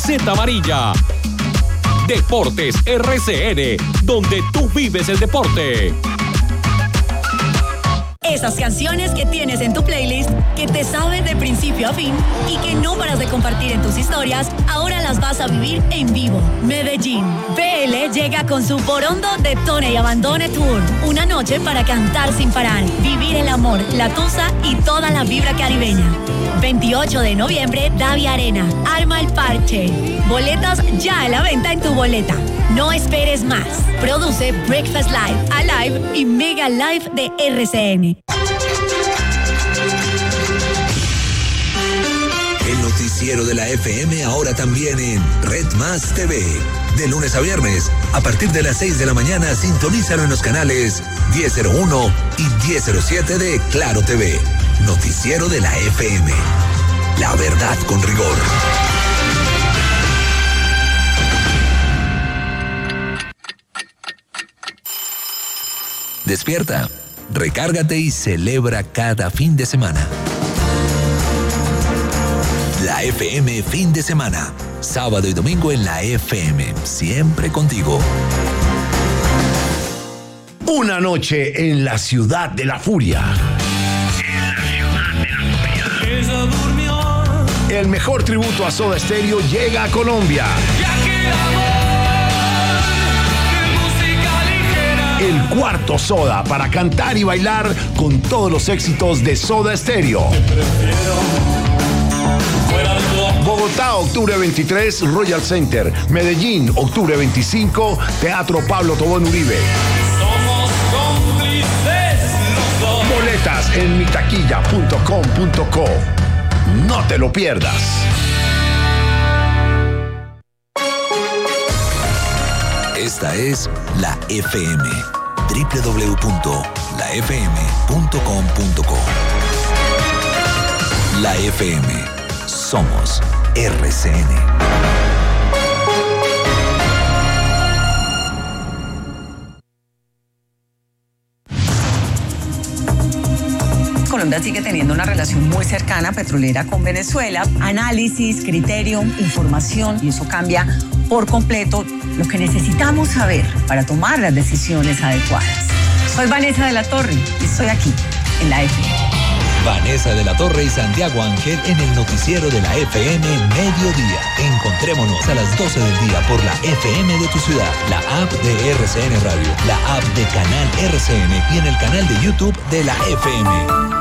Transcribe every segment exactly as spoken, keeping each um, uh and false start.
Z Amarilla. Deportes R C N, donde tú vives el deporte. Esas canciones que tienes en tu playlist, que te sabes de principio a fin y que no paras de compartir en tus historias, ahora las vas a vivir en vivo. Medellín. B L llega con su Borondo Detone y Abandone Tour. Una noche para cantar sin parar, vivir el amor, la tusa y toda la vibra caribeña. veintiocho de noviembre, Davia Arena. Arma el parche. Boletas ya a la venta en tu boleta. No esperes más. Produce Breakfast Live, Alive y Mega Live de R C N. El noticiero de la F M ahora también en Red Más T V. De lunes a viernes, a partir de las seis de la mañana, sintonízalo en los canales diez cero uno y diez cero siete de Claro T V. Noticiero de la F M. La verdad con rigor. Despierta, recárgate y celebra cada fin de semana. La F M fin de semana, sábado y domingo en la F M, siempre contigo. Una noche en la ciudad de la furia. En la ciudad de la furia. Ella durmió. El mejor tributo a Soda Stereo llega a Colombia. El cuarto Soda para cantar y bailar con todos los éxitos de Soda Stereo. Bogotá, octubre veintitrés, Royal Center. Medellín, octubre veinticinco, Teatro Pablo Tobón Uribe. Somos cómplices los dos. Boletas en mitaquilla punto com punto co. No te lo pierdas. Esta es la F M. doble u doble u doble u punto la f m punto com punto co. La F M. Somos R C N. Colombia sigue teniendo una relación muy cercana petrolera con Venezuela. Análisis, criterio, información, y eso cambia por completo lo que necesitamos saber para tomar las decisiones adecuadas. Soy Vanessa de la Torre y estoy aquí en la F M. Vanessa de la Torre y Santiago Ángel en el noticiero de la F M Mediodía. Encontrémonos a las doce del día por la F M de tu ciudad, la app de R C N Radio, la app de Canal R C N y en el canal de YouTube de la F M.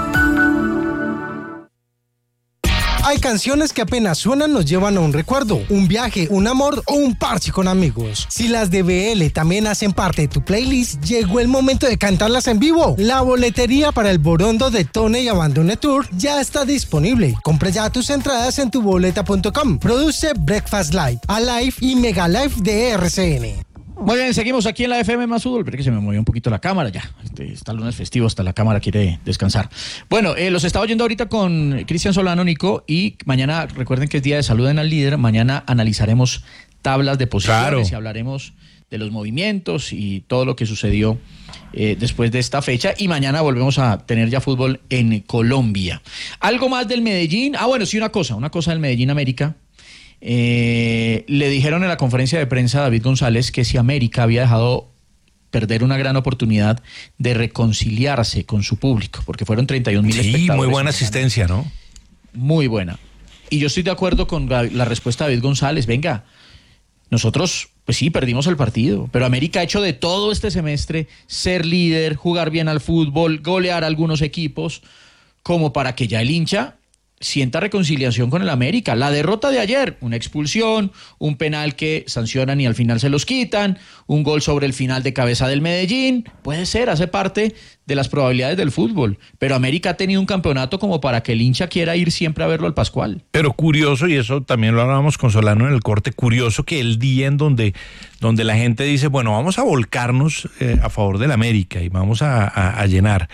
Hay canciones que apenas suenan nos llevan a un recuerdo, un viaje, un amor o un parche con amigos. Si las de B L también hacen parte de tu playlist, llegó el momento de cantarlas en vivo. La boletería para el Borondo Detone y Abandone Tour ya está disponible. Compra ya tus entradas en tu boleta punto com. Produce Breakfast Live, Alive y Mega Live de R C N. Muy bien, seguimos aquí en la F M más fútbol, pero que se me movió un poquito la cámara ya. Este, está el lunes festivo, hasta la cámara quiere descansar. Bueno, eh, los estaba oyendo ahorita con Cristian Solano, Nico, y mañana, recuerden que es día de Saluden al Líder, mañana analizaremos tablas de posiciones claro. y hablaremos de los movimientos y todo lo que sucedió eh, después de esta fecha, y mañana volvemos a tener ya fútbol en Colombia. Algo más del Medellín, ah bueno, sí, una cosa, una cosa del Medellín América. Eh, le dijeron en la conferencia de prensa a David González que si América había dejado perder una gran oportunidad de reconciliarse con su público, porque fueron treinta y un mil sí, espectadores. Sí, muy buena asistencia, ¿no? Muy buena. Y yo estoy de acuerdo con la, la respuesta de David González. Venga, nosotros, pues sí, perdimos el partido, pero América ha hecho de todo este semestre ser líder, jugar bien al fútbol, golear a algunos equipos, como para que ya el hincha sienta reconciliación con el América. La derrota de ayer, una expulsión, un penal que sancionan y al final se los quitan, un gol sobre el final de cabeza del Medellín, puede ser, hace parte de las probabilidades del fútbol, pero América ha tenido un campeonato como para que el hincha quiera ir siempre a verlo al Pascual. Pero curioso, y eso también lo hablábamos con Solano en el corte, curioso que el día en donde, donde la gente dice, bueno, vamos a volcarnos eh, a favor del América y vamos a, a, a llenar,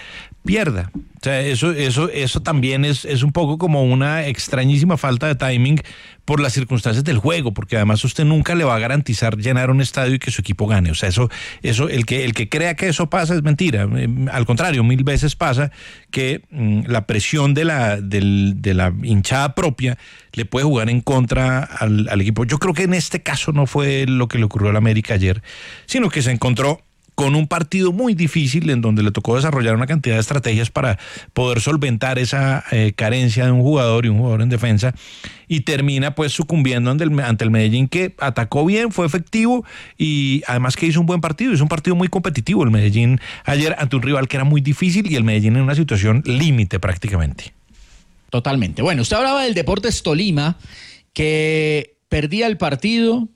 pierda. O sea, eso, eso, eso también es, es un poco como una extrañísima falta de timing por las circunstancias del juego, porque además usted nunca le va a garantizar llenar un estadio y que su equipo gane. O sea, eso, eso, el que, el que crea que eso pasa es mentira. Al contrario, mil veces pasa que mmm, la presión de la, del, de la hinchada propia le puede jugar en contra al, al equipo. Yo creo que en este caso no fue lo que le ocurrió al América ayer, sino que se encontró con un partido muy difícil en donde le tocó desarrollar una cantidad de estrategias para poder solventar esa eh, carencia de un jugador y un jugador en defensa, y termina pues sucumbiendo ante el, ante el Medellín, que atacó bien, fue efectivo y además que hizo un buen partido, hizo un partido muy competitivo el Medellín ayer ante un rival que era muy difícil y el Medellín en una situación límite prácticamente. Totalmente. Bueno, usted hablaba del Deportes Tolima, que perdía el partido...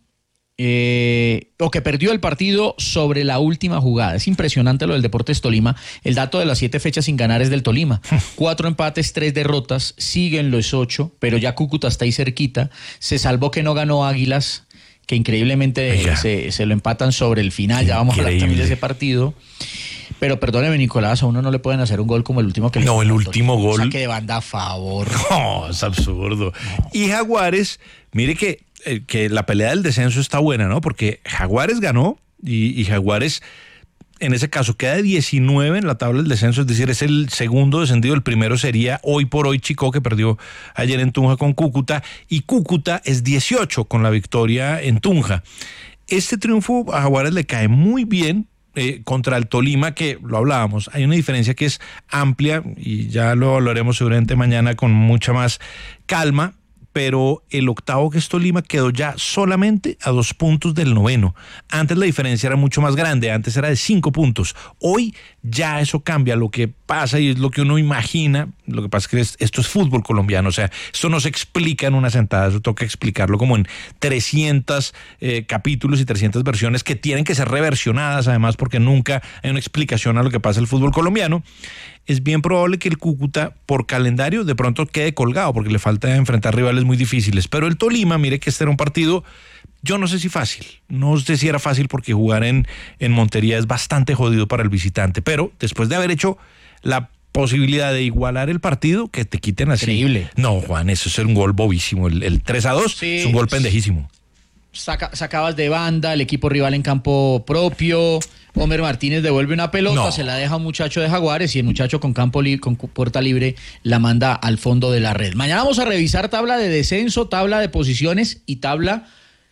Eh, o que perdió el partido sobre la última jugada. Es impresionante lo del Deportes Tolima. El dato de las siete fechas sin ganar es del Tolima. Cuatro empates, tres derrotas, siguen los ocho, pero ya Cúcuta está ahí cerquita. Se salvó que no ganó Águilas, que increíblemente se, se lo empatan sobre el final. Ya vamos a hablar también de ese partido. Pero perdóneme, Nicolás, a uno no le pueden hacer un gol como el último que le No, el último Tolima. gol. Saque de banda a favor. No, es absurdo. No. Y Jaguares, mire que Eh, que la pelea del descenso está buena, ¿no? Porque Jaguares ganó y, y Jaguares en ese caso queda de diecinueve en la tabla del descenso, es decir, es el segundo descendido. El primero sería hoy por hoy Chicó, que perdió ayer en Tunja con Cúcuta, y Cúcuta es dieciocho con la victoria en Tunja. Este triunfo a Jaguares le cae muy bien eh, contra el Tolima, que lo hablábamos, hay una diferencia que es amplia y ya lo hablaremos seguramente mañana con mucha más calma, pero el octavo, que es Tolima, quedó ya solamente a dos puntos del noveno. Antes la diferencia era mucho más grande, antes era de cinco puntos. Hoy ya eso cambia. Lo que pasa, y es lo que uno imagina, lo que pasa es que es, esto es fútbol colombiano, o sea, esto no se explica en una sentada, eso toca explicarlo como en trescientos eh, capítulos y trescientas versiones que tienen que ser reversionadas, además, porque nunca hay una explicación a lo que pasa en el fútbol colombiano. Es bien probable que el Cúcuta, por calendario, de pronto quede colgado, porque le falta enfrentar rivales muy difíciles. Pero el Tolima, mire que este era un partido, yo no sé si fácil, no sé si era fácil, porque jugar en, en Montería es bastante jodido para el visitante, pero después de haber hecho la posibilidad de igualar el partido, que te quiten así. Increíble. No, Juan, eso es un gol bobísimo. El, el tres a dos sí, es un gol pendejísimo. Saca, sacabas de banda, el equipo rival en campo propio. Homer Martínez devuelve una pelota, no. se la deja a un muchacho de Jaguares y el muchacho con campo li- con puerta libre la manda al fondo de la red. Mañana vamos a revisar tabla de descenso, tabla de posiciones y tabla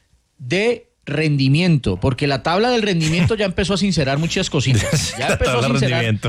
de rendimiento, porque la tabla del rendimiento ya empezó a sincerar muchas cositas. Ya empezó a sincerar.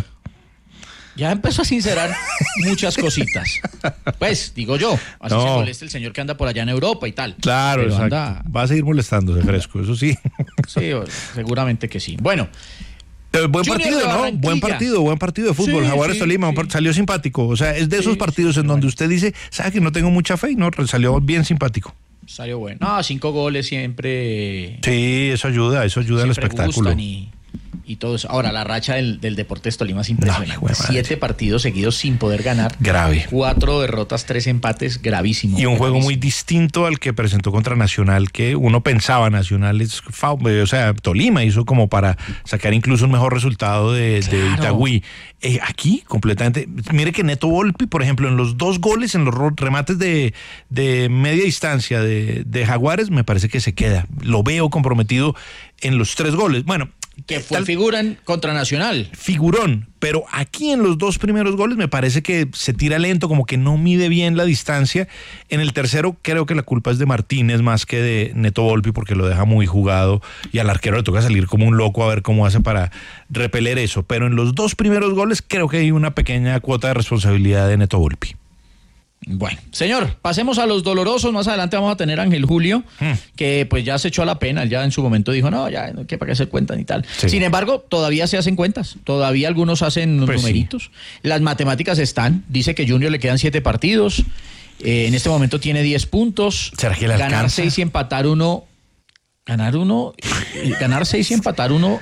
Ya empezó a sincerar muchas cositas. Pues, digo yo, así no. se molesta el señor que anda por allá en Europa y tal. Claro, exacto. Anda... Va a seguir molestándose, Fresco, eso sí. Sí, seguramente que sí. Bueno. Pero buen partido, ¿no? Buen partido, buen partido de fútbol. Sí, Jaguares sí, Tolima, sí. salió simpático. O sea, es de esos sí, partidos sí, en donde bueno. usted dice, ¿sabe que no tengo mucha fe? Y no, salió bien simpático. Salió bueno. No, cinco goles siempre. Sí, eso ayuda, eso ayuda al espectáculo. Y... y todo eso. Ahora, la racha del, del Deportes Tolima es impresionante. No, Siete partidos seguidos sin poder ganar. Grave. Cuatro derrotas, tres empates, gravísimo. Y un gravísimo. juego muy distinto al que presentó contra Nacional, que uno pensaba, Nacional es, o sea, Tolima hizo como para sacar incluso un mejor resultado de, claro. de Itagüí. Eh, aquí, completamente. Mire que Neto Volpi, por ejemplo, en los dos goles, en los remates de, de media distancia de, de Jaguares, me parece que se queda. Lo veo comprometido en los tres goles. Bueno, que fue tal, figura en contra Nacional. Figurón, pero aquí en los dos primeros goles me parece que se tira lento, como que no mide bien la distancia. En el tercero creo que la culpa es de Martínez más que de Neto Volpi, porque lo deja muy jugado y al arquero le toca salir como un loco a ver cómo hace para repeler eso. Pero en los dos primeros goles creo que hay una pequeña cuota de responsabilidad de Neto Volpi. Bueno, señor, pasemos a los dolorosos. Más adelante vamos a tener a Ángel Julio, hmm. que pues ya se echó a la pena. Él ya en su momento dijo, no, ya no hay para qué hacer cuentas ni tal. Sí. Sin embargo, todavía se hacen cuentas. Todavía algunos hacen pues numeritos. Sí. Las matemáticas están. Dice que Junior le quedan siete partidos. Eh, en este momento tiene diez puntos. ¿Será que le ganar alcanza? seis y empatar uno. Ganar uno. Ganar seis y empatar uno.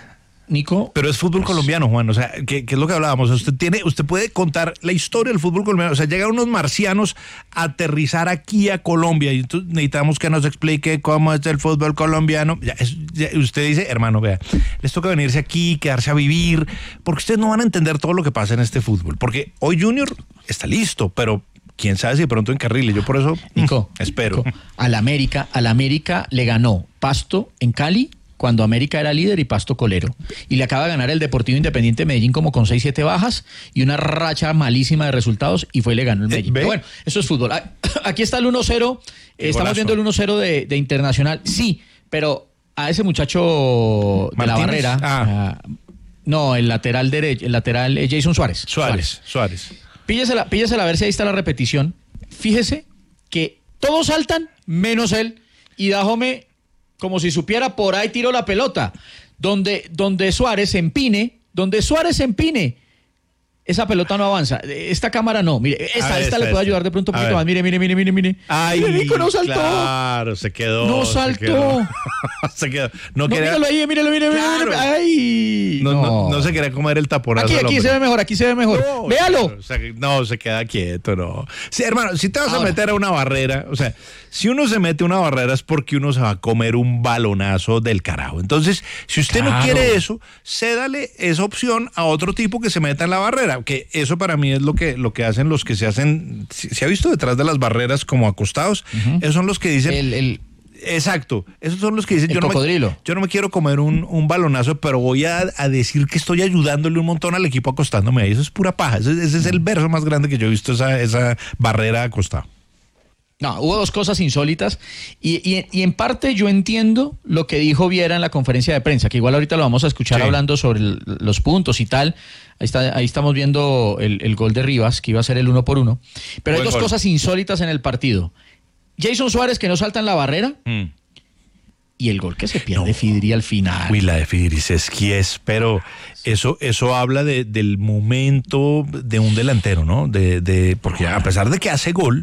Nico. Pero es fútbol colombiano, Juan, o sea, ¿qué, qué es lo que hablábamos? Usted tiene, usted puede contar la historia del fútbol colombiano, o sea, llegan unos marcianos a aterrizar aquí a Colombia y entonces necesitamos que nos explique cómo es el fútbol colombiano. Ya, es, ya, usted dice, hermano, vea, les toca venirse aquí, quedarse a vivir, porque ustedes no van a entender todo lo que pasa en este fútbol, porque hoy Junior está listo, pero quién sabe si de pronto encarrile. Yo por eso Nico, mm, espero. Nico, al América, al América le ganó Pasto en Cali cuando América era líder y Pasto colero. Y le acaba de ganar el Deportivo Independiente de Medellín como con seis, siete bajas y una racha malísima de resultados y fue y le ganó el Medellín. Pero bueno, eso es fútbol. Aquí está el uno cero. Estamos golazo. viendo el uno cero de, de Internacional. Sí, pero a ese muchacho de la ¿Martínez? barrera... Ah. Uh, no, el lateral derecho, el lateral eh, Jason Suárez. Suárez, Suárez. Suárez. Píllesela, píllesela a ver si ahí está la repetición. Fíjese que todos saltan, menos él, y Dajome, como si supiera, por ahí tiró la pelota. Donde, donde Suárez empine, donde Suárez empine, esa pelota no avanza. Esta cámara no. Mire, esta, Ah, esta, esta, le puede esta. ayudar de pronto un A poquito ver. más. Mire, mire, mire, mire, mire. Ay, Mire, Nico, no saltó. Claro, se quedó. No se saltó. quedó. Se quedó. No, No, quería, míralo ahí, míralo, míralo, Claro. míralo. Ay, no, no. no, no se quería comer el taponazo. Aquí, del aquí hombre. se ve mejor, aquí se ve mejor. No, Véalo. o sea, no, se queda quieto, no. Sí, hermano, si te vas Ahora. a meter a una barrera, o sea, si uno se mete a una barrera es porque uno se va a comer un balonazo del carajo. Entonces, si usted no Claro. quiere eso, cédale esa opción a otro tipo que se meta en la barrera, que eso para mí es lo que, lo que hacen los que se hacen, se, se ha visto detrás de las barreras como acostados, uh-huh. Esos son los que dicen... El, el, Exacto, esos son los que dicen, El yo no, cocodrilo. me, yo no me quiero comer un, un balonazo, pero voy a, a decir que estoy ayudándole un montón al equipo acostándome ahí. Eso es pura paja, ese, ese es el verso más grande que yo he visto, esa, esa barrera acostada. No, hubo dos cosas insólitas y, y, y en parte yo entiendo lo que dijo Viera en la conferencia de prensa, que igual ahorita lo vamos a escuchar Sí. hablando sobre el, los puntos y tal. Ahí, está, ahí estamos viendo el, el gol de Rivas, que iba a ser el uno por uno. Pero Buen hay dos gol. cosas insólitas en el partido. Jason Suárez que no salta en la barrera Mm. y el gol que se pierde Fidri al final. Uy, la de Fidrisevski es, pero eso, eso habla de, del momento de un delantero, ¿no? De, de, porque a pesar de que hace gol,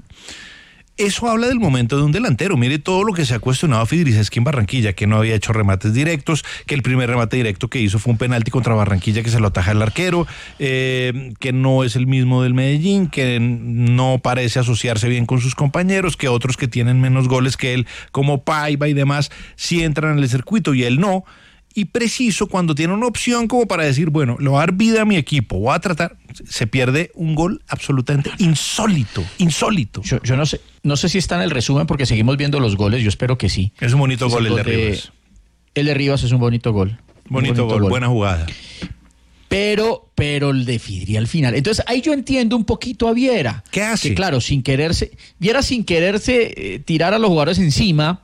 eso habla del momento de un delantero. Mire todo lo que se ha cuestionado a Fidrisevski en Barranquilla, que no había hecho remates directos, que el primer remate directo que hizo fue un penalti contra Barranquilla que se lo ataja el arquero, eh, que no es el mismo del Medellín, que no parece asociarse bien con sus compañeros, que otros que tienen menos goles que él, como Paiva y demás, sí entran en el circuito y él no. Y preciso, cuando tiene una opción como para decir, bueno, le voy a dar vida a mi equipo, voy a tratar, se pierde un gol absolutamente insólito, insólito. Yo, yo no sé, no sé si está en el resumen porque seguimos viendo los goles, yo espero que sí. Es un bonito Es gol el de de- Rivas. El de Rivas es un bonito gol. Un Bonito, gol, buena jugada. Pero, pero el de Fidri al final. Entonces ahí yo entiendo un poquito a Viera. ¿Qué hace? Que claro, sin quererse, Viera sin quererse eh, tirar a los jugadores encima,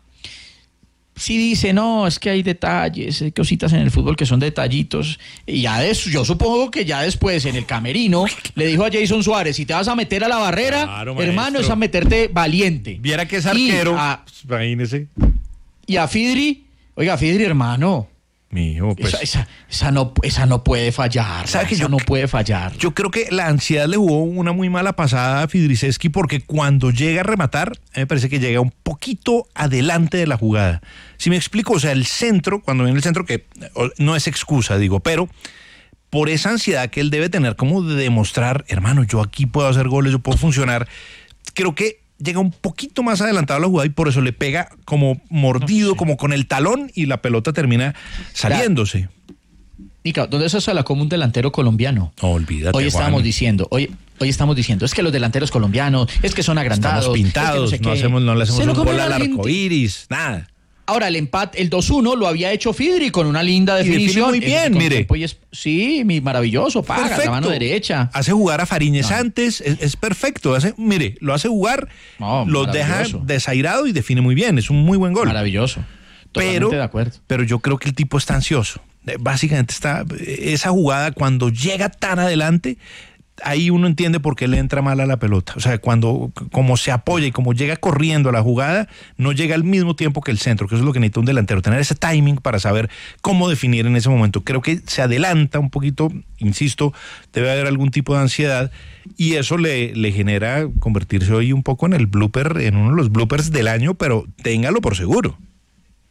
sí dice, no, es que hay detalles, hay cositas en el fútbol que son detallitos. Y ya de eso, yo supongo que ya después en el camerino le dijo a Jason Suárez, si te vas a meter a la barrera, Claro, hermano, maestro. es a meterte valiente. Viera que es Y arquero. a- Imagínese. Y a Fidri, oiga, Fidri, hermano, Mijo, pues. esa, esa, esa no, esa no puede fallar. ¿Sabe que esa yo- no puede fallar. Yo creo que la ansiedad le jugó una muy mala pasada a Fidrisevski porque cuando llega a rematar, a mí me parece que llega un poquito adelante de la jugada. Si me explico, o sea, el centro, cuando viene el centro, que o, no es excusa, digo, pero por esa ansiedad que él debe tener como de demostrar, hermano, yo aquí puedo hacer goles, yo puedo funcionar, creo que llega un poquito más adelantado a la jugada y por eso le pega como mordido, como con el talón y la pelota termina saliéndose. Nica, ¿dónde eso se la come un delantero colombiano? No, olvídate, Hoy estábamos Juan. diciendo, hoy, hoy estamos diciendo, es que los delanteros colombianos, es que son agrandados. Estamos pintados, es que no, no, sé hacemos, no le qué. hacemos Se lo un comió gol al la gente. arco iris, nada. Ahora, el empate, el dos uno lo había hecho Fidri con una linda Y define definición. muy en- bien, con mire. tiempo y es- sí, mi maravilloso, paga, Perfecto. la mano derecha. Hace jugar a Fariñez No. antes, es, es perfecto. Hace, mire, lo hace jugar, No, lo deja maravilloso. desairado y define muy bien. Es un muy buen gol. Maravilloso. Totalmente Pero, de acuerdo. pero yo creo que el tipo está ansioso. Eh, Básicamente está, esa jugada cuando llega tan adelante, ahí uno entiende por qué le entra mal a la pelota. O sea, cuando como se apoya y como llega corriendo a la jugada, no llega al mismo tiempo que el centro, que eso es lo que necesita un delantero, tener ese timing para saber cómo definir en ese momento. Creo que se adelanta un poquito, insisto, debe haber algún tipo de ansiedad y eso le, le genera convertirse hoy un poco en el blooper, en uno de los bloopers del año, pero téngalo por seguro.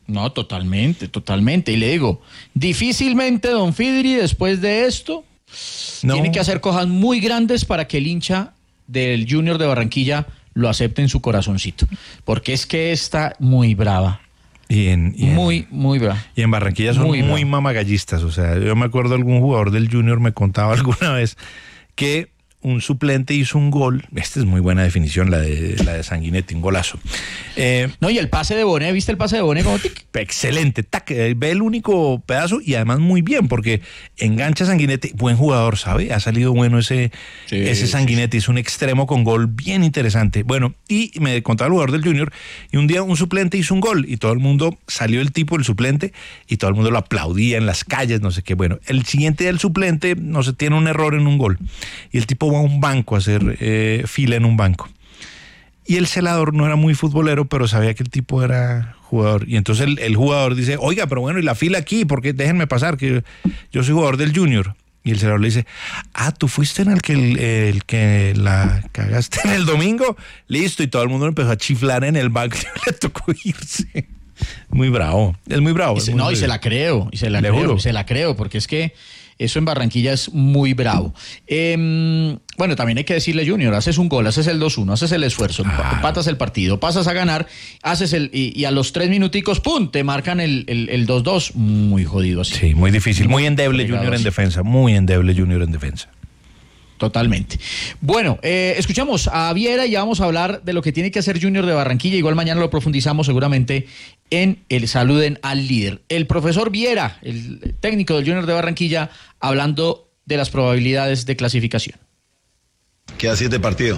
No, totalmente, totalmente. Y le digo, difícilmente Don Fidri después de esto no. tiene que hacer cosas muy grandes para que el hincha del Junior de Barranquilla lo acepte en su corazoncito. Porque es que está muy brava. Y en, y en, muy, muy brava. Y en Barranquilla son muy, muy mamagallistas. O sea, yo me acuerdo algún jugador del Junior me contaba alguna vez que un suplente hizo un gol. Esta es muy buena definición, la de la de Sanguinetti, un golazo. Eh, no, y el pase de Bonet, ¿viste el pase de Bonet como tic? Excelente, tac, ve el único pedazo y además muy bien, porque engancha a Sanguinetti, buen jugador, ¿sabe? Ha salido bueno ese, sí, ese Sanguinetti, sí. Es un extremo con gol bien interesante. Bueno, y me contaba el jugador del Junior, y un día un suplente hizo un gol, y todo el mundo, salió el tipo, el suplente, y todo el mundo lo aplaudía en las calles, no sé qué. Bueno, el siguiente día el suplente, no sé, tiene un error en un gol, y el tipo va a un banco a hacer eh, fila en un banco. Y el celador no era muy futbolero, pero sabía que el tipo era jugador. Y entonces el, el jugador dice, oiga, pero bueno, ¿y la fila aquí? ¿Por qué? Déjenme pasar, que yo, yo soy jugador del Junior. Y el celador le dice, ah, ¿tú fuiste en el que, el, el que la cagaste en el domingo? Listo, y todo el mundo empezó a chiflar en el banco y le tocó irse. Muy bravo, es muy bravo. Y se, muy no, bravo. y se la creo, y se la le creo, juro. se la creo, porque es que eso en Barranquilla es muy bravo. Eh, bueno, también hay que decirle, Junior, haces un gol, haces el dos uno, haces el esfuerzo, ah. empatas el partido, pasas a ganar, haces el y, y a los tres minuticos, ¡pum!, te marcan el, el, el dos dos. Muy jodido así. Sí, muy difícil, muy endeble Junior en defensa, muy endeble Junior en defensa. Totalmente. Bueno, eh, escuchamos a Viera y ya vamos a hablar de lo que tiene que hacer Junior de Barranquilla. Igual mañana lo profundizamos seguramente en el Saluden al Líder. El profesor Viera, el técnico del Junior de Barranquilla, hablando de las probabilidades de clasificación. Queda siete partidos.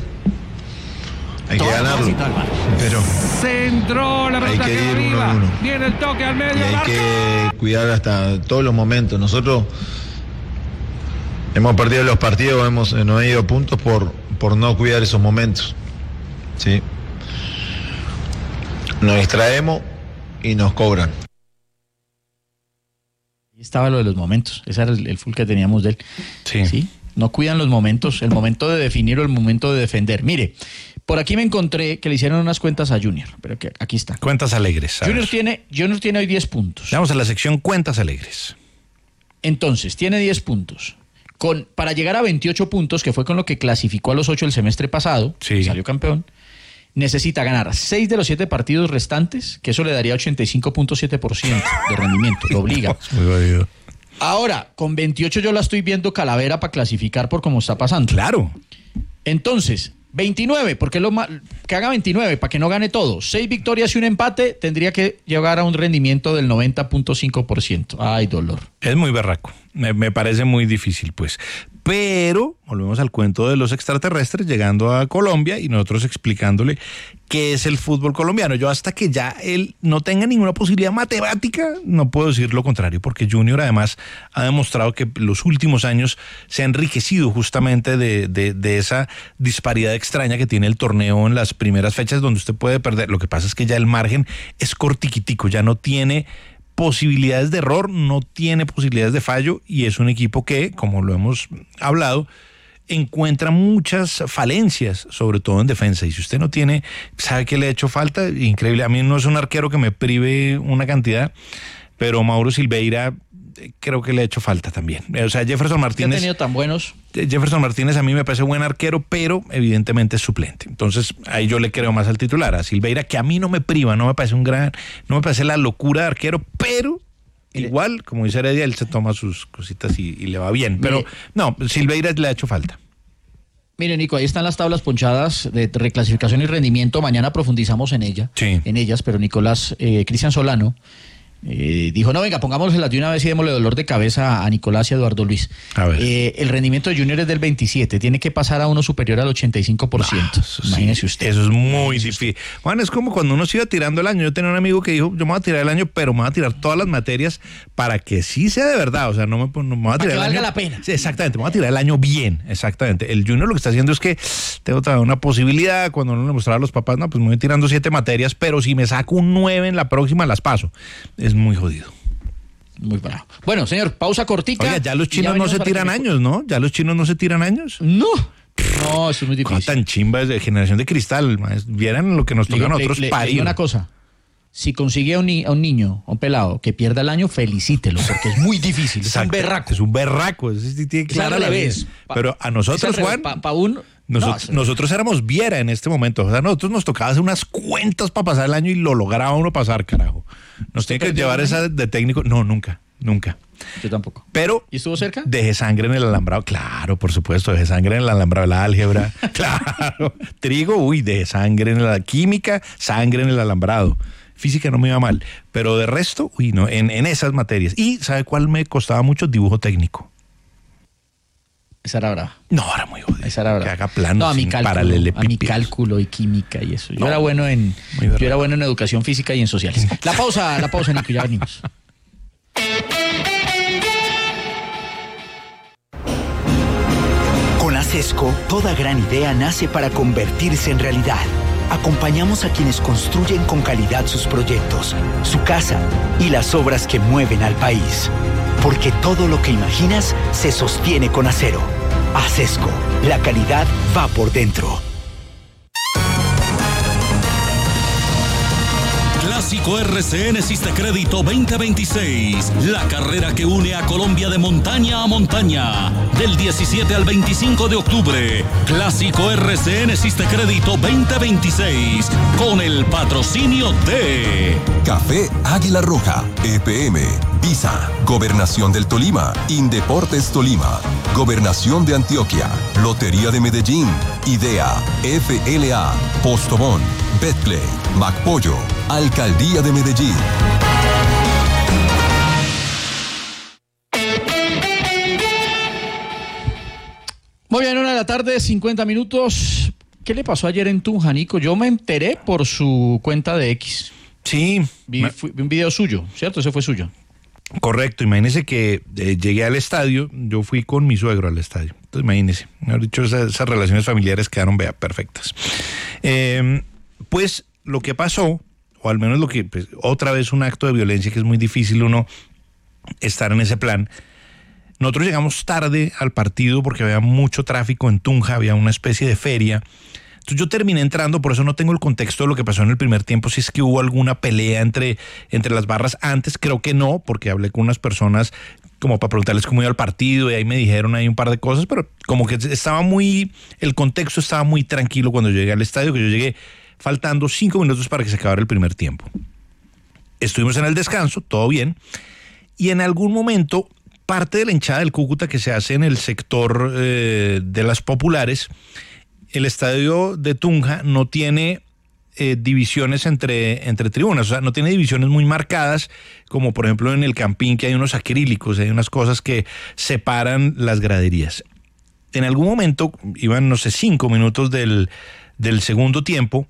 Hay todo que ganarlo. Pero se entró la pelota que arriba. Uno, uno. Viene el toque al medio. Y hay que cuidar hasta todos los momentos. Nosotros hemos perdido los partidos, hemos no he ido puntos por, por no cuidar esos momentos. ¿Sí? Nos distraemos y nos cobran. Ahí estaba lo de los momentos. Ese era el, el full que teníamos de él. Sí. ¿Sí? No cuidan los momentos, el momento de definir o el momento de defender. Mire, por aquí me encontré que le hicieron unas cuentas a Junior, pero que aquí está. Cuentas alegres. Junior tiene, Junior tiene hoy diez puntos. Vamos a la sección cuentas alegres. Entonces, tiene diez puntos. Con, para llegar a veintiocho puntos, que fue con lo que clasificó a los ocho el semestre pasado, sí. salió campeón, necesita ganar seis de los siete partidos restantes, que eso le daría ochenta y cinco punto siete por ciento de rendimiento, lo obliga. Muy jodido. Ahora, con veintiocho yo la estoy viendo calavera para clasificar por cómo está pasando. Claro. Entonces, veintinueve, porque lo mal, que haga veintinueve para que no gane todo. seis victorias y un empate, tendría que llegar a un rendimiento del noventa punto cinco por ciento. Ay, dolor. Es muy berraco. Me, me parece muy difícil, pues. Pero volvemos al cuento de los extraterrestres llegando a Colombia y nosotros explicándole qué es el fútbol colombiano. Yo hasta que ya él no tenga ninguna posibilidad matemática, no puedo decir lo contrario, porque Junior además ha demostrado que los últimos años se ha enriquecido justamente de, de, de esa disparidad extraña que tiene el torneo en las primeras fechas donde usted puede perder. Lo que pasa es que ya el margen es cortiquitico, ya no tiene posibilidades de error, no tiene posibilidades de fallo y es un equipo que, como lo hemos hablado, encuentra muchas falencias, sobre todo en defensa. Y si usted no tiene, sabe que le ha hecho falta, increíble. A mí no es un arquero que me prive una cantidad, pero Mauro Silveira creo que le ha hecho falta también. O sea, Jefferson Martínez... ¿Ha tenido tan buenos? Jefferson Martínez a mí me parece buen arquero, pero evidentemente es suplente. Entonces, ahí yo le creo más al titular, a Silveira, que a mí no me priva, no me parece un gran... No me parece la locura de arquero, pero... Igual, como dice Heredia, él se toma sus cositas y, y le va bien. Pero Mire, no, Silveira le ha hecho falta. Mire, Nico, ahí están las tablas ponchadas de reclasificación y rendimiento. Mañana profundizamos en ella, sí. en ellas, pero Nicolás, eh, Cristian Solano, Eh, dijo, no, venga, pongámoslas de una vez y démosle dolor de cabeza a Nicolás y a Eduardo Luis. A ver. Eh, el rendimiento de Junior es del veintisiete, tiene que pasar a uno superior al ochenta y cinco por ciento. Ah, Imagínese sí, usted. Eso es muy difícil. Juan, es como cuando uno se iba tirando el año. Yo tenía un amigo que dijo, yo me voy a tirar el año, pero me voy a tirar todas las materias para que sí sea de verdad. O sea, no me, no me voy a tirar para que el valga año. la pena. Sí, exactamente, me voy a tirar el año bien, exactamente. El Junior lo que está haciendo es que tengo todavía una posibilidad, cuando uno le mostraba a los papás, no, pues me voy tirando siete materias, pero si me saco un nueve en la próxima, las paso. Es muy jodido. Muy bravo. Bueno, señor, pausa cortica. Oiga, ya los chinos ya no se tiran me... años, ¿no? ¿Ya los chinos no se tiran años? No. No, eso es muy difícil. Tan chimba es de generación de cristal. Vieran lo que nos toca a nosotros le, parir. le, le una cosa. si consigue a un, ni- a un niño, a un pelado, que pierda el año, felicítelo, porque es muy difícil. Es un berraco. Es un berraco. Es, es, tiene que Es al ser a la revés. vez. Pero a nosotros, Juan, Para pa uno... nosotros, no, nosotros éramos Viera en este momento. O sea, nosotros nos tocaba hacer unas cuentas para pasar el año y lo lograba uno pasar, carajo. Nos tiene que llevar esa de técnico. No, nunca, nunca. Yo tampoco. Pero. ¿Y estuvo cerca? Dejé sangre en el alambrado. Claro, por supuesto. Dejé sangre en el alambrado de la álgebra. Claro. Trigo, uy, dejé sangre en la química, sangre en el alambrado. Física no me iba mal. Pero de resto, uy, no, en, en esas materias. Y ¿sabe cuál me costaba mucho? Dibujo técnico. Esa era brava. No, era muy jodido. Esa era brava. Que haga planos no, a mi sin cálculo, a mi paralelepípedos. cálculo y química y eso. Yo No, era bueno en muy yo berraco. era bueno en educación física y en sociales. La pausa, la pausa, Nico, ya venimos. Con Acesco, toda gran idea nace para convertirse en realidad. Acompañamos a quienes construyen con calidad sus proyectos, su casa y las obras que mueven al país. Porque todo lo que imaginas se sostiene con acero. Acesco, la calidad va por dentro. Clásico R C N Sistecrédito veinte veintiséis, la carrera que une a Colombia de montaña a montaña, del diecisiete al veinticinco de octubre. Clásico R C N Sistecrédito veinte veintiséis, con el patrocinio de Café Águila Roja, E P M, Visa, Gobernación del Tolima, Indeportes Tolima, Gobernación de Antioquia, Lotería de Medellín, Idea, F L A, Postobón, Betplay, MacPollo, Alcaldía de Medellín. Muy bien, una de la tarde, cincuenta minutos. ¿Qué le pasó ayer en Tunja, Nico? Yo me enteré por su cuenta de X. Sí. Vi, fui- vi un video suyo, ¿cierto? Ese fue suyo. Correcto, imagínese que eh, llegué al estadio, yo fui con mi suegro al estadio. Entonces imagínese, mejor dicho, esas, esas relaciones familiares quedaron, vea, perfectas. Eh, pues lo que pasó, o al menos lo que, pues, otra vez un acto de violencia que es muy difícil uno estar en ese plan. Nosotros llegamos tarde al partido porque había mucho tráfico en Tunja, había una especie de feria. Entonces yo terminé entrando, por eso no tengo el contexto de lo que pasó en el primer tiempo, si es que hubo alguna pelea entre, entre las barras antes, creo que no, porque hablé con unas personas como para preguntarles cómo iba el partido y ahí me dijeron ahí un par de cosas, pero como que estaba muy, el contexto estaba muy tranquilo cuando yo llegué al estadio, que yo llegué faltando cinco minutos para que se acabara el primer tiempo. Estuvimos en el descanso, todo bien, y en algún momento parte de la hinchada del Cúcuta que se hace en el sector eh, de las populares, el estadio de Tunja no tiene eh, divisiones entre, entre tribunas, o sea, no tiene divisiones muy marcadas, como por ejemplo en el Campín, que hay unos acrílicos, hay unas cosas que separan las graderías. En algún momento, iban, no sé, cinco minutos del, del segundo tiempo,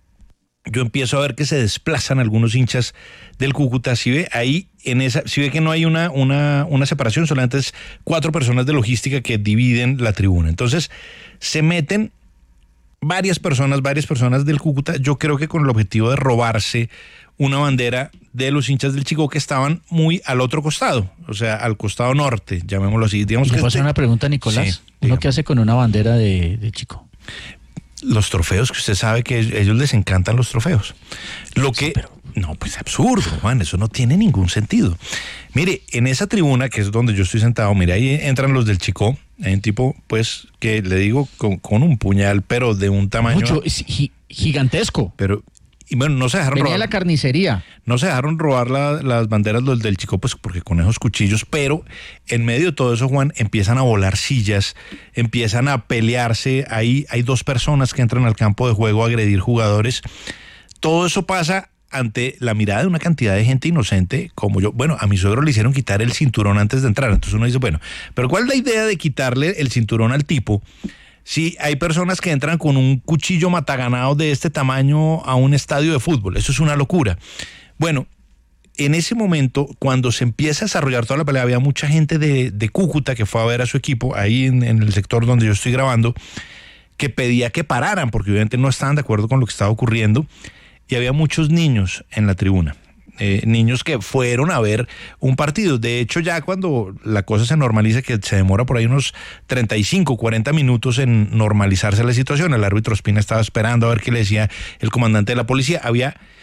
yo empiezo a ver que se desplazan algunos hinchas del Cúcuta. Si ve ahí, en esa, si ve que no hay una, una, una separación, solamente es cuatro personas de logística que dividen la tribuna. Entonces, se meten varias personas, varias personas del Cúcuta, yo creo que con el objetivo de robarse una bandera de los hinchas del Chico que estaban muy al otro costado, o sea, al costado norte, llamémoslo así. Digamos ¿Le que puedo hacer este- una pregunta, Nicolás? Sí, ¿Uno qué hace con una bandera de, de Chico? Los trofeos, que usted sabe que a ellos les encantan los trofeos. Lo que... No, pues absurdo, Juan, eso no tiene ningún sentido. Mire, en esa tribuna, que es donde yo estoy sentado, mire, ahí entran los del Chico, hay un tipo, pues, que le digo, con, con un puñal, pero de un tamaño... Mucho, es gi- gigantesco. Pero, y bueno, no se dejaron Venía robar. la carnicería. No se dejaron robar la- las banderas los del Chico, pues porque con esos cuchillos, pero en medio de todo eso, Juan, empiezan a volar sillas, empiezan a pelearse, ahí hay dos personas que entran al campo de juego a agredir jugadores. Todo eso pasa ante la mirada de una cantidad de gente inocente, como yo. Bueno, a mi suegro le hicieron quitar el cinturón antes de entrar, entonces uno dice, bueno, pero ¿cuál es la idea de quitarle el cinturón al tipo? Si hay personas que entran con un cuchillo mataganado de este tamaño a un estadio de fútbol, eso es una locura. Bueno, en ese momento, cuando se empieza a desarrollar toda la pelea, había mucha gente de, de Cúcuta que fue a ver a su equipo, ahí en, en el sector donde yo estoy grabando, que pedía que pararan, porque obviamente no estaban de acuerdo con lo que estaba ocurriendo, y había muchos niños en la tribuna. Eh, niños que fueron a ver un partido. De hecho, ya cuando la cosa se normaliza, que se demora por ahí unos treinta y cinco, cuarenta minutos en normalizarse la situación, el árbitro Ospina estaba esperando a ver qué le decía el comandante de la policía. Había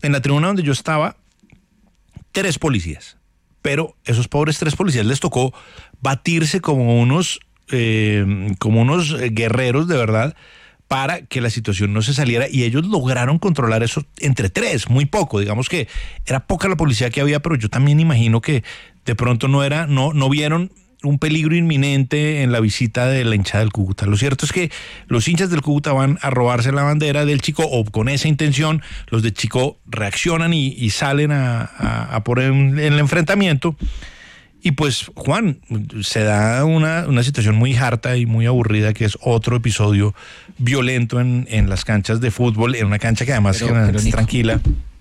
en la tribuna donde yo estaba, tres policías. Pero esos pobres tres policías les tocó batirse como unos, eh, como unos guerreros de verdad para que la situación no se saliera, y ellos lograron controlar eso entre tres, muy poco. Digamos que era poca la policía que había, pero yo también imagino que de pronto no era, no, no vieron un peligro inminente en la visita de la hinchada del Cúcuta. Lo cierto es que los hinchas del Cúcuta van a robarse la bandera del Chico, o con esa intención los de Chico reaccionan y, y salen a, a, a por el, el enfrentamiento. Y pues, Juan, se da una, una situación muy harta y muy aburrida, que es otro episodio violento en, en las canchas de fútbol, en una cancha que además pero, pero, es Nico, tranquila.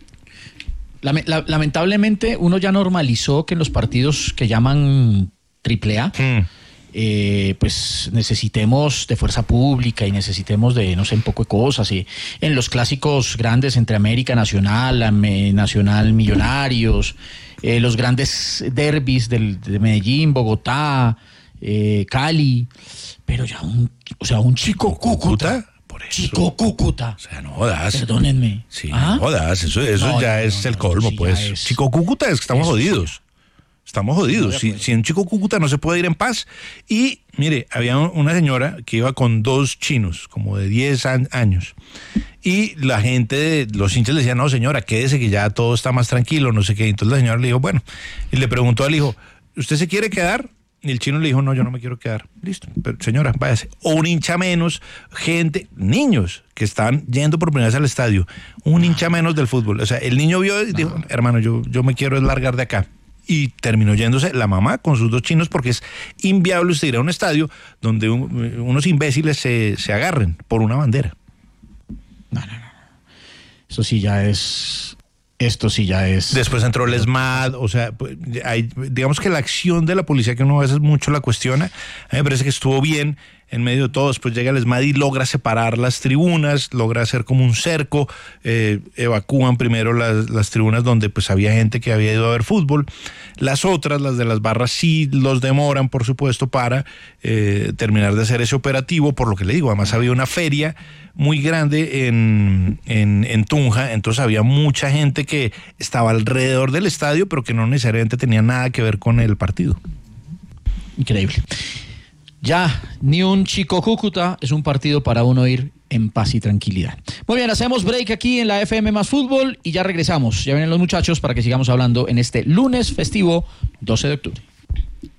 Lamentablemente uno ya normalizó que en los partidos que llaman triple A, hmm. eh, pues necesitemos de fuerza pública y necesitemos de, no sé, un poco de cosas. Y en los clásicos grandes entre América Nacional, Nacional Millonarios, eh, los grandes derbis del, de Medellín, Bogotá, eh, Cali, pero ya un, o sea, un Chico Cúcuta. Por eso. Chico Cúcuta. O sea, no jodas. Perdónenme. Sí, ¿Ah? no jodas. Eso, eso no, ya no, es no, el colmo, sí, pues. Es... Chico Cúcuta es que estamos eso, jodidos. Sí. Estamos jodidos. Si, si en Chico Cúcuta no se puede ir en paz. Y, mire, había una señora que iba con dos chinos, como de diez años. Y la gente, de los hinchas le decían, no, señora, quédese que ya todo está más tranquilo, no sé qué. Entonces la señora le dijo, bueno, y le preguntó al hijo, ¿usted se quiere quedar? Y el chino le dijo, no, yo no me quiero quedar. Listo, pero señora, váyase. O un hincha menos, gente, niños que estaban yendo por primera vez al estadio. Un hincha menos del fútbol. O sea, el niño vio y dijo, hermano, yo, yo me quiero largar de acá. Y terminó yéndose la mamá con sus dos chinos, porque es inviable usted ir a un estadio donde un, unos imbéciles se, se agarren por una bandera. No, no, no. Eso sí ya es... Esto sí ya es... Después entró el ESMAD, o sea, hay, digamos que la acción de la policía, que uno a veces mucho la cuestiona, a mí me parece que estuvo bien en medio de todo. Después llega el ESMAD y logra separar las tribunas, logra hacer como un cerco, eh, evacúan primero las, las tribunas donde pues había gente que había ido a ver fútbol. Las otras, las de las barras, sí los demoran, por supuesto, para eh, terminar de hacer ese operativo, por lo que le digo, además había una feria muy grande en, en, en Tunja, entonces había mucha gente que estaba alrededor del estadio, pero que no necesariamente tenía nada que ver con el partido. Increíble. Ya, ni un Chico Cúcuta es un partido para uno ir en paz y tranquilidad. Muy bien, hacemos break aquí en la F M más Fútbol y ya regresamos. Ya vienen los muchachos para que sigamos hablando en este lunes festivo doce de octubre.